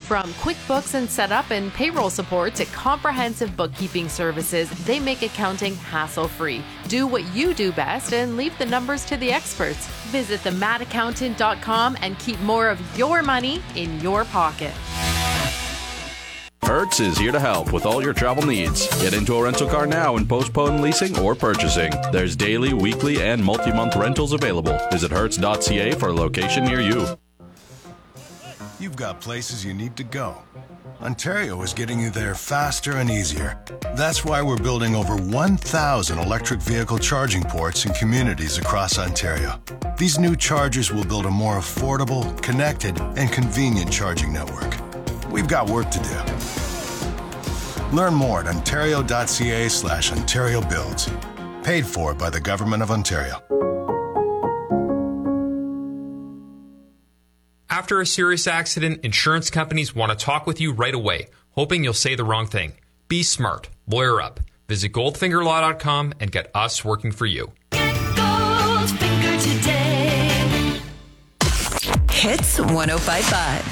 From QuickBooks and setup and payroll support to comprehensive bookkeeping services, they make accounting hassle-free. Do what you do best and leave the numbers to the experts. Visit themadaccountant.com and keep more of your money in your pocket. Hertz is here to help with all your travel needs. Get into a rental car now and postpone leasing or purchasing. There's daily, weekly, and multi-month rentals available. Visit Hertz.ca for a location near you. You've got places you need to go. Ontario is getting you there faster and easier. That's why we're building over 1,000 electric vehicle charging ports in communities across Ontario. These new chargers will build a more affordable, connected, and convenient charging network. We've got work to do. Learn more at ontario.ca/Ontario Builds. Paid for by the Government of Ontario. After a serious accident, insurance companies want to talk with you right away, hoping you'll say the wrong thing. Be smart. Lawyer up. Visit goldfingerlaw.com and get us working for you. Get Goldfinger today. Hits 105.5.